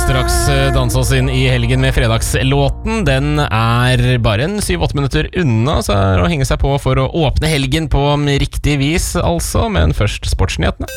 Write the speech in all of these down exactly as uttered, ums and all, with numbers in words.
straks danse oss inn i helgen med fredagslåten. Den er bare en syv-åtte minutter unna, så er det å henge seg på for å åpne helgen på riktig vis, altså. Men først sportsnyhetene.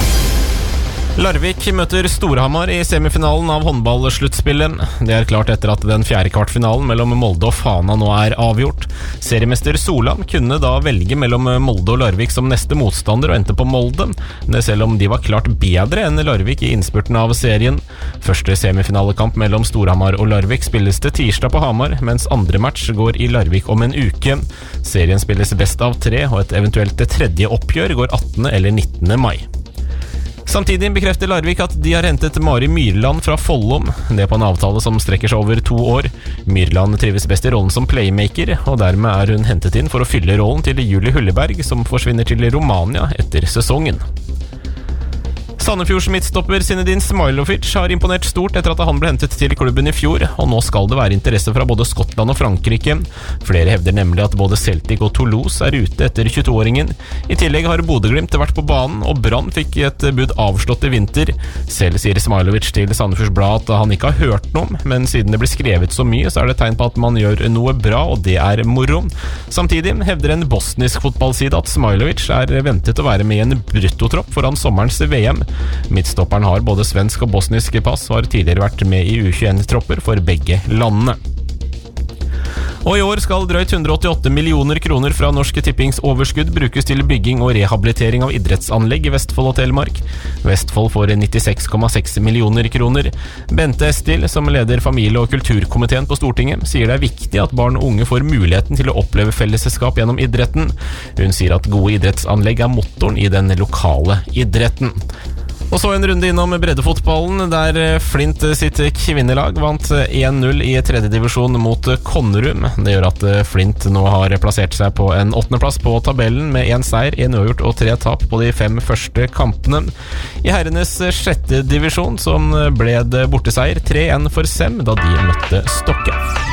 Larvik møter Storhamar i semifinalen av håndballsluttspillet. Det er klart etter at den fjerde kvartfinalen mellom Molde og Fana nå er avgjort. Seriemester Solan kunne da velge mellom Molde og Larvik som neste motstander og endte på Molde, det selv om de var klart bedre enn Larvik i innspurten av serien. Første semifinalekamp mellom Storhamar og Larvik spilles til tirsdag på Hamar, mens andre match går i Larvik om en uke. Serien spilles best av tre, og et eventuelt tredje oppgjør går attende eller nittende mai. Samtidig bekrefter Larvik at de har hentet Mari Myrland fra Follum, det på en avtale som strekker seg over to år. Myrland trives best i rollen som playmaker, og dermed er hun hentet inn for å fylle rollen til Julie Hulleberg, som forsvinner til Romania etter sesongen. Sandefjords midtstopper Zinedine Smailovic har imponert stort etter at han ble hentet til klubben i fjor, og nå skal det være interesse fra både Skottland og Frankrike. Flere hevder nemlig at både Celtic og Toulouse er ute etter tjueto-åringen. I tillegg har Bodø/Glimt vært på banen, og Brann fikk et bud avslått i vinter. Selv sier Smailovic til Sandefjords Blad at han ikke har hørt noe, men siden det blir skrevet så mye, så er det tegn på at man gjør noe bra, og det er moro. Samtidig hevder en bosnisk fotballside at Smailovic er ventet å være med i en bruttotropp foran sommerens V M. Midtstopperen har både svensk og bosnisk pass og har tidligere vært med i U tjueen-tropper for begge landene. Og i år skal drøyt hundre og åttiåtte millioner kroner fra Norsk Tippings overskudd brukes til bygging og rehabilitering av idrettsanlegg i Vestfold og Telemark. Vestfold får nittiseks komma seks millioner kroner. Bente Estil, som leder familie- og kulturkomiteen på Stortinget, sier det er viktig at barn og unge får muligheten til å oppleve fellesskap gjennom idretten. Hun sier at gode idrettsanlegg er motoren i den lokale idretten. Og så en runde innom breddefotballen, der Flint sitt kvinnelag vant én null i tredje divisjon mot Konnerum. Det gjør at Flint nå har plassert seg på en åttendeplass på tabellen med én seier, én uavgjort og tre tap på de fem første kampene. I herrenes sjette divisjon som ble det borteseier tre én for Sem da de møtte Stokke.